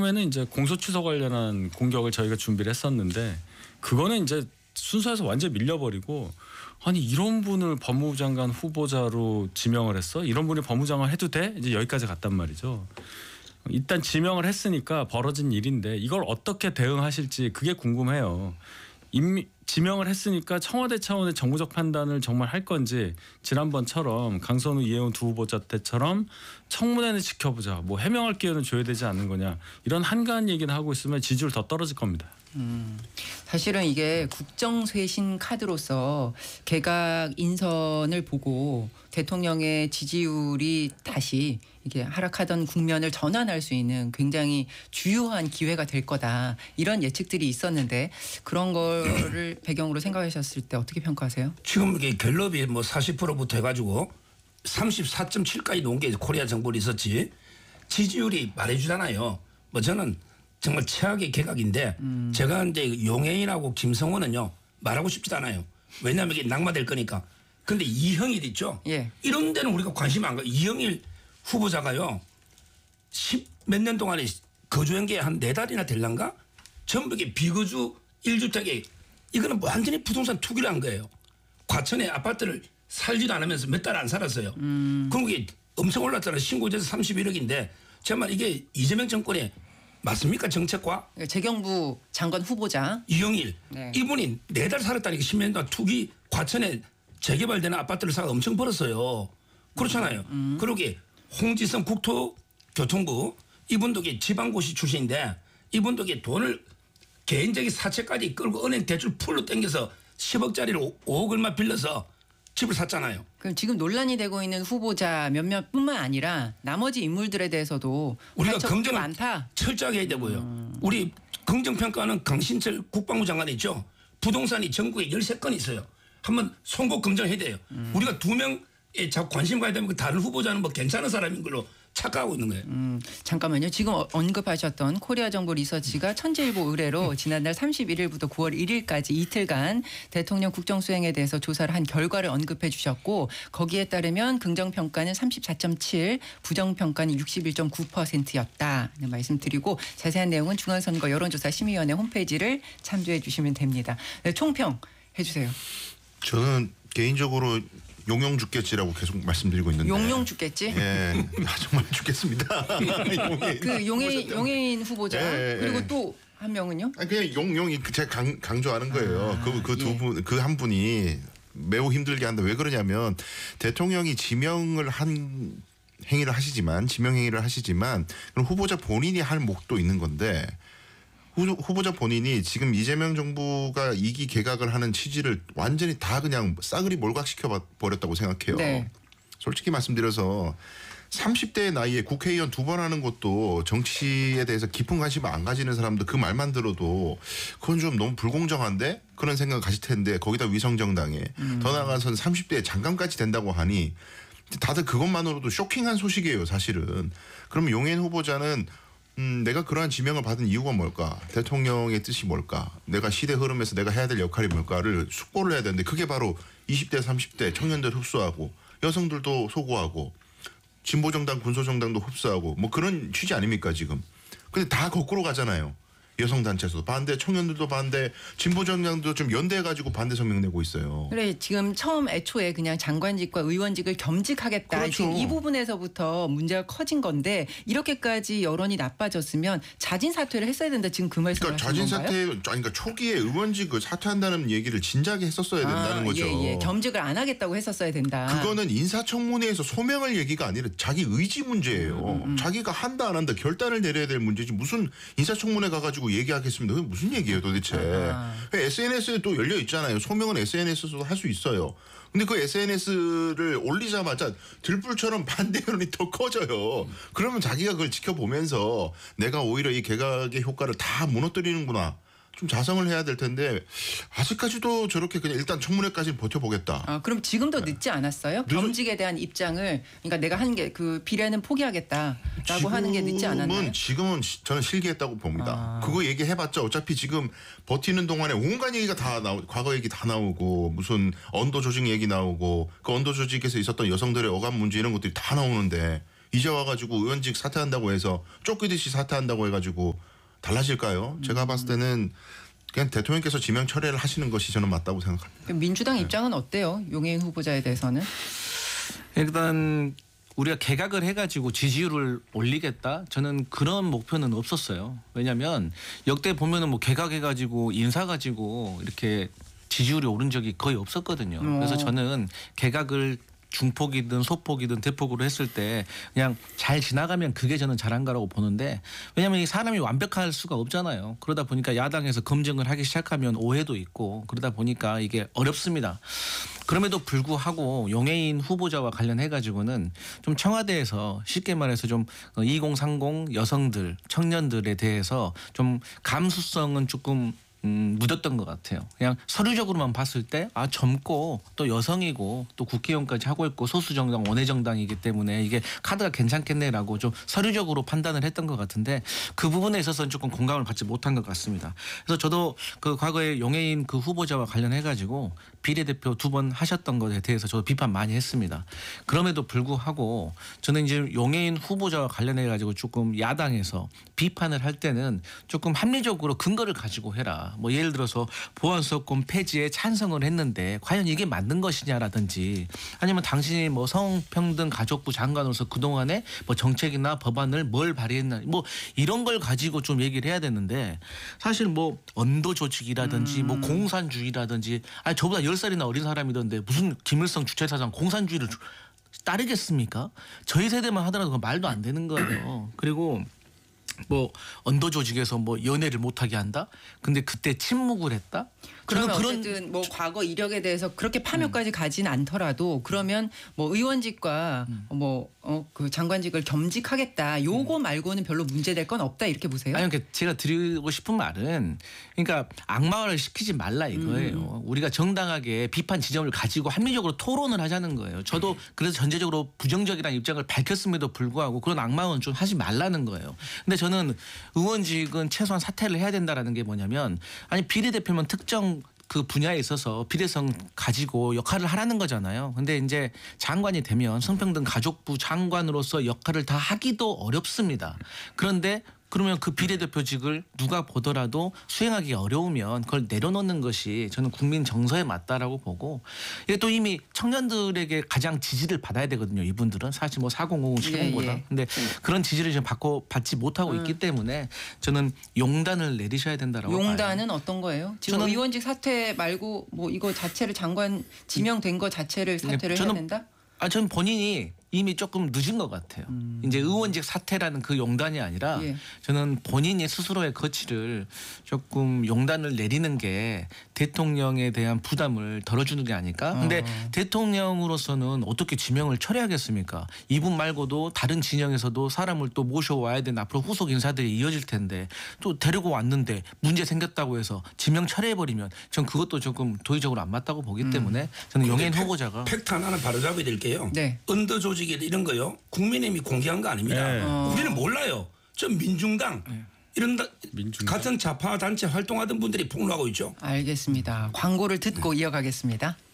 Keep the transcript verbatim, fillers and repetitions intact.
처음에는 이제 공소 취소 관련한 공격을 저희가 준비를 했었는데 그거는 이제 순서에서 완전히 밀려버리고 아니 이런 분을 법무부 장관 후보자로 지명을 했어? 이런 분이 법무부 장관 해도 돼? 이제 여기까지 갔단 말이죠. 일단 지명을 했으니까 벌어진 일인데 이걸 어떻게 대응하실지 그게 궁금해요. 임미, 지명을 했으니까 청와대 차원의 정무적 판단을 정말 할 건지 지난번처럼 강선우 이혜원 두 후보자 때처럼 청문회는 지켜보자 뭐 해명할 기회는 줘야 되지 않는 거냐 이런 한가한 얘기는 하고 있으면 지지율 더 떨어질 겁니다. 음, 사실은 이게 국정쇄신 카드로서 개각 인선을 보고 대통령의 지지율이 다시 이게 하락하던 국면을 전환할 수 있는 굉장히 주요한 기회가 될 거다 이런 예측들이 있었는데 그런 거를 배경으로 생각하셨을 때 어떻게 평가하세요? 지금 이게 갤럽이 뭐 사십 퍼센트부터 해가지고 삼십사 점 칠까지 놓은 게 코리아 정부를 있었지 지지율이 말해주잖아요. 뭐 저는 정말 최악의 개각인데 음. 제가 이제 용해인하고 김성원은요 말하고 싶지도 않아요. 왜냐하면 이게 낙마될 거니까. 근데 이형일 있죠. 예. 이런 데는 우리가 관심 안 가. 이형일 후보자가요 십 몇 년 동안에 거주한 게 한 네 달이나 될란가? 전부 이게 비거주 일 주택에 이거는 완전히 부동산 투기를 한 거예요. 과천에 아파트를 살지도 않으면서 몇 달 안 살았어요. 음. 그럼 이게 엄청 올랐잖아요. 신고제에서 삼십일억인데 정말 이게 이재명 정권의 맞습니까? 정책과? 재경부 장관 후보자. 이영일. 네. 이분이 네 달 살았다니까 십 년 동안 투기 과천에 재개발되는 아파트를 사가 엄청 벌었어요. 그렇잖아요. 음. 그러게 홍지성 국토교통부 이분도 지방고시 출신인데 이분도 돈을 개인적인 사채까지 끌고 은행 대출 풀로 땡겨서 십억짜리를 오억 얼마 빌려서 집을 샀잖아요. 그럼 지금 논란이 되고 있는 후보자 몇몇뿐만 아니라 나머지 인물들에 대해서도 우리가 긍정을 많다. 철저하게 해야 되고요. 음. 우리 긍정평가는 강신철 국방부 장관이 있죠. 부동산이 전국에 열세 건 있어요. 한번 송곳 검증해야 돼요. 음. 우리가 두 명에 자꾸 관심 가야 되면 다른 후보자는 뭐 괜찮은 사람인 걸로 착각하고 있는 거예요. 음, 잠깐만요. 지금 언급하셨던 코리아 정보 리서치가 천재일보 의뢰로 지난달 삼십일일부터 구월 일일까지 이틀간 대통령 국정수행에 대해서 조사를 한 결과를 언급해 주셨고 거기에 따르면 긍정평가는 삼십사 점 칠, 부정평가는 육십일 점 구 퍼센트였다는 말씀드리고 자세한 내용은 중앙선거 여론조사 심의위원회 홈페이지를 참조해 주시면 됩니다. 네, 총평 해주세요. 저는 개인적으로 용용 죽겠지라고 계속 말씀드리고 있는데. 용용 죽겠지? 예, 아, 정말 죽겠습니다. 용해인 그 용해인, 용해인 후보자 예, 예, 그리고 예. 또 한 명은요? 아니, 그냥 용용이 제가 강, 강조하는 거예요. 아, 그 그 두 예. 분 그 한 분이 매우 힘들게 한다. 왜 그러냐면 대통령이 지명을 한 행위를 하시지만 지명 행위를 하시지만 그럼 후보자 본인이 할 몫도 있는 건데. 후보자 본인이 지금 이재명 정부가 이 기 개각을 하는 취지를 완전히 다 그냥 싸그리 몰각시켜 버렸다고 생각해요. 네. 솔직히 말씀드려서 삼십 대의 나이에 국회의원 두 번 하는 것도 정치에 대해서 깊은 관심을 안 가지는 사람도 그 말만 들어도 그건 좀 너무 불공정한데 그런 생각을 가질 텐데 거기다 위성정당에 음. 더 나아가서는 삼십 대에 장관까지 된다고 하니 다들 그것만으로도 쇼킹한 소식이에요 사실은. 그럼 용해인 후보자는 음, 내가 그러한 지명을 받은 이유가 뭘까? 대통령의 뜻이 뭘까? 내가 시대 흐름에서 내가 해야 될 역할이 뭘까를 숙고를 해야 되는데 그게 바로 이십 대 삼십 대 청년들 흡수하고 여성들도 소구하고 진보정당 군소정당도 흡수하고 뭐 그런 취지 아닙니까 지금. 근데 다 거꾸로 가잖아요. 여성단체에서도 반대, 청년들도 반대, 진보정당도 좀 연대해가지고 반대 성명 내고 있어요. 그래 지금 처음 애초에 그냥 장관직과 의원직을 겸직하겠다. 그렇죠. 지금 이 부분에서부터 문제가 커진 건데 이렇게까지 여론이 나빠졌으면 자진 사퇴를 했어야 된다. 지금 그 말씀을 그러니까 하시는 자진 건가요? 사퇴, 그러니까 초기에 의원직을 사퇴한다는 얘기를 진작에 했었어야 된다는 아, 거죠. 예, 예. 겸직을 안 하겠다고 했었어야 된다. 그거는 인사청문회에서 소명할 얘기가 아니라 자기 의지 문제예요. 음, 음. 자기가 한다 안 한다 결단을 내려야 될 문제지 무슨 인사청문회 가가지고 얘기하겠습니다. 그게 무슨 얘기예요 도대체. 아. 에스엔에스에 또 열려 있잖아요. 소명은 에스엔에스에서도 할 수 있어요. 근데 그 에스엔에스를 올리자마자 들불처럼 반대 여론이 더 커져요. 그러면 자기가 그걸 지켜보면서 내가 오히려 이 개각의 효과를 다 무너뜨리는구나. 좀 자성을 해야 될 텐데 아직까지도 저렇게 그냥 일단 청문회까지는 버텨보겠다. 아, 그럼 지금도 네. 늦지 않았어요? 늦어... 겸직에 대한 입장을 그러니까 내가 한 게 그 비례는 포기하겠다라고 하는 게 늦지 않았나요? 지금은 저는 실기했다고 봅니다. 아. 그거 얘기해봤자 어차피 지금 버티는 동안에 온갖 얘기가 다 나오, 과거 얘기 다 나오고 무슨 언더 조직 얘기 나오고 그 언더 조직에서 있었던 여성들의 어감 문제 이런 것들이 다 나오는데 이제 와가지고 의원직 사퇴한다고 해서 쫓기듯이 사퇴한다고 해가지고 달라질까요? 제가 봤을 때는 그냥 대통령께서 지명 철회를 하시는 것이 저는 맞다고 생각합니다. 민주당 입장은 어때요? 용해인 후보자에 대해서는? 일단 우리가 개각을 해가지고 지지율을 올리겠다. 저는 그런 목표는 없었어요. 왜냐하면 역대 보면은 뭐 개각해가지고 인사 가지고 이렇게 지지율이 오른 적이 거의 없었거든요. 그래서 저는 개각을 중폭이든 소폭이든 대폭으로 했을 때 그냥 잘 지나가면 그게 저는 잘한 거라고 보는데 왜냐하면 이 사람이 완벽할 수가 없잖아요. 그러다 보니까 야당에서 검증을 하기 시작하면 오해도 있고 그러다 보니까 이게 어렵습니다. 그럼에도 불구하고 용해인 후보자와 관련해 가지고는 좀 청와대에서 쉽게 말해서 좀 이공삼공 여성들 청년들에 대해서 좀 감수성은 조금 음, 묻었던 것 같아요. 그냥 서류적으로만 봤을 때 아 젊고 또 여성이고 또 국회의원까지 하고 있고 소수정당 원외정당이기 때문에 이게 카드가 괜찮겠네라고 좀 서류적으로 판단을 했던 것 같은데 그 부분에 있어서는 조금 공감을 받지 못한 것 같습니다. 그래서 저도 그 과거에 용해인 그 후보자와 관련해 가지고 비례대표 두 번 하셨던 것에 대해서 저도 비판 많이 했습니다. 그럼에도 불구하고 저는 이제 용해인 후보자와 관련해 가지고 조금 야당에서 비판을 할 때는 조금 합리적으로 근거를 가지고 해라. 뭐 예를 들어서 보안수사권 폐지에 찬성을 했는데 과연 이게 맞는 것이냐라든지 아니면 당신이 뭐 성평등 가족부 장관으로서 그동안에 뭐 정책이나 법안을 뭘 발의했나 뭐 이런 걸 가지고 좀 얘기를 해야 되는데 사실 뭐 언도 조직이라든지 음. 뭐 공산주의라든지 아니 저보다 열 살이나 어린 사람이던데 무슨 김일성 주체사상 공산주의를 따르겠습니까? 저희 세대만 하더라도 그건 말도 안 되는 거예요. 그리고 뭐 언더 조직에서 뭐 연애를 못하게 한다. 근데 그때 침묵을 했다. 그러면 저는 어쨌든 뭐 과거 이력에 대해서 그렇게 파묘까지 가지는 않더라도 그러면 뭐 의원직과 뭐 어 그 장관직을 겸직하겠다. 요거 말고는 별로 문제될 건 없다 이렇게 보세요? 아니 그러니까 제가 드리고 싶은 말은 그러니까 악마화를 시키지 말라 이거예요. 음. 우리가 정당하게 비판 지점을 가지고 합리적으로 토론을 하자는 거예요. 저도 그래서 전제적으로 부정적이라는 입장을 밝혔음에도 불구하고 그런 악마화는 좀 하지 말라는 거예요. 근데 저는 의원직은 최소한 사퇴를 해야 된다라는 게 뭐냐면 아니 비례대표면 특정 그 분야에 있어서 비례성 가지고 역할을 하라는 거잖아요. 근데 이제 장관이 되면 성평등 가족부 장관으로서 역할을 다 하기도 어렵습니다. 그런데 그러면 그 비례대표직을 누가 보더라도 수행하기 어려우면 그걸 내려놓는 것이 저는 국민 정서에 맞다라고 보고 이게 또 이미 청년들에게 가장 지지를 받아야 되거든요. 이분들은 사실 뭐 사공오공 칠공보다. 예, 예. 근데 그런 지지를 지금 받고 받지 못하고 있기 때문에 저는 용단을 내리셔야 된다라고 봐요. 용단은 어떤 거예요? 지금 저는- 의원직 사퇴 말고 뭐 이거 자체를 장관 지명된 거 자체를 사퇴를 해야 저는- 된다? 아, 저는 본인이 이미 조금 늦은 것 같아요. 이제 의원직 사퇴라는 그 용단이 아니라 예. 저는 본인이 스스로의 거취를 조금 용단을 내리는 게 대통령에 대한 부담을 덜어주는 게 아닐까? 근데 대통령으로서는 어떻게 지명을 철회하겠습니까? 이분 말고도 다른 진영에서도 사람을 또 모셔와야 되는 앞으로 후속 인사들이 이어질 텐데 또 데리고 왔는데 문제 생겼다고 해서 지명 철회해버리면 전 그것도 조금 도의적으로 안 맞다고 보기 때문에 저는 용해인 팩- 후보자가 팩트 하나는 바로잡아야 될게요. 네. 언더 조직 이런 거요. 국민의힘이 공개한 거 아닙니다. 네. 우리는 몰라요. 저 민중당 이런 다- 민중당. 같은 좌파 단체 활동하던 분들이 폭로하고 있죠. 알겠습니다. 광고를 듣고 이어가겠습니다.